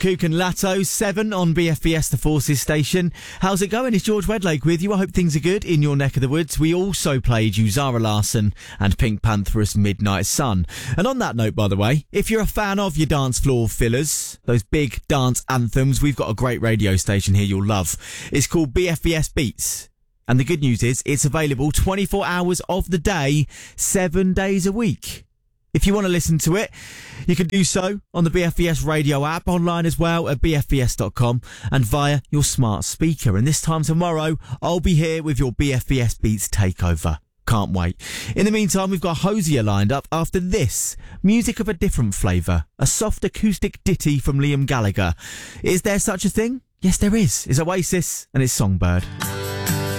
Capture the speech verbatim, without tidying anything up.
Cook and Latto, seven on B F B S, the Forces station. How's it going? It's George Wedlake with you. I hope things are good in your neck of the woods. We also played you Zara Larsson and Pink Pantheress Midnight Sun. And on that note, by the way, if you're a fan of your dance floor fillers, those big dance anthems, we've got a great radio station here you'll love. It's called B F B S Beats. And the good news is it's available twenty-four hours of the day, seven days a week. If you want to listen to it, you can do so on the B F B S radio app, online as well at b f b s dot com and via your smart speaker. And this time tomorrow, I'll be here with your B F B S Beats takeover. Can't wait. In the meantime, we've got Hosier lined up after this. Music of a different flavour. A soft acoustic ditty from Liam Gallagher. Is there such a thing? Yes, there is. It's Oasis and it's Songbird.